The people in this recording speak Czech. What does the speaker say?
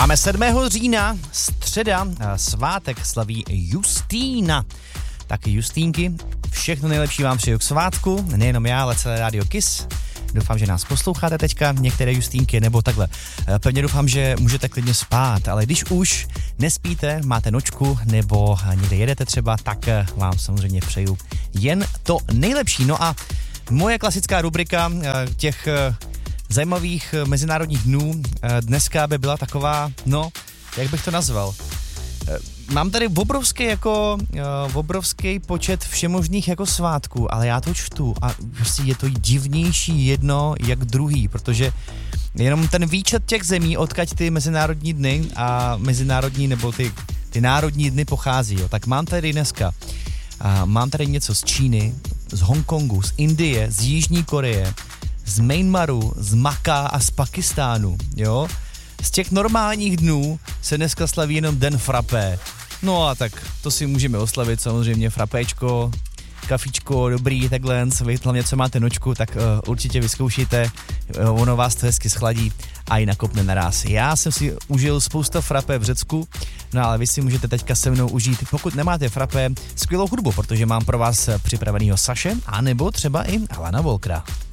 Máme 7. října, středa, svátek slaví Justína. Tak Justínky, všechno nejlepší vám přeju k svátku, nejenom já, ale celé Radio Kiss. Doufám, že nás posloucháte teďka, některé Justínky, nebo takhle. Pevně doufám, že můžete klidně spát, ale když už nespíte, máte nočku, nebo někde jedete třeba, tak vám samozřejmě přeju jen to nejlepší. No a moje klasická rubrika těch zajímavých mezinárodních dnů dneska by byla taková, no, jak bych to nazval? Mám tady obrovský počet všemožných jako svátků, ale já to čtu a prostě je to divnější jedno jak druhý, protože jenom ten výčet těch zemí, odkud ty mezinárodní dny a mezinárodní nebo ty národní dny pochází, jo. Tak mám tady dneska, mám tady něco z Číny, z Hongkongu, z Indie, z Jižní Koreje, z Myanmaru, z Maka a z Pakistánu, jo. Z těch normálních dnů se dneska slaví jenom den frappé. No a tak to si můžeme oslavit samozřejmě frappéčko, kafičko, dobrý, takhle, vy hlavně co máte nočku, tak určitě vyzkoušejte, ono vás to hezky schladí a i nakopne naraz. Já jsem si užil spousta frappé v Řecku, no ale vy si můžete teďka se mnou užít, pokud nemáte frappé, skvělou hudbu, protože mám pro vás připravenýho Saše, anebo třeba i Alana Walkera.